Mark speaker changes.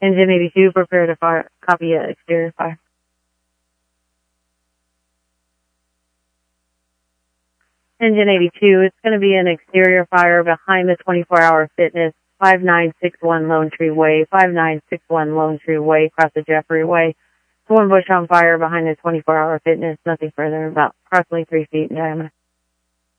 Speaker 1: Engine 82, prepare to fire. Copy exterior fire. Engine 82, it's going to be an exterior fire behind the 24-hour fitness, 5961 Lone Tree Way, 5961 Lone Tree Way, across the Jeffrey Way. It's one bush on fire behind the 24-hour fitness, nothing further, about approximately 3 feet in diameter.